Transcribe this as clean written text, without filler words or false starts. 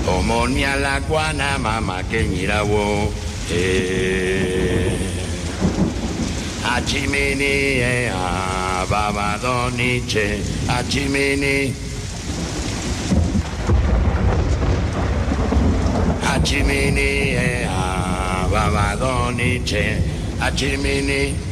Omonia la guana mama kenyirawo. Achimini baba doniche. Achimini. Achimini baba doniche. Achimini.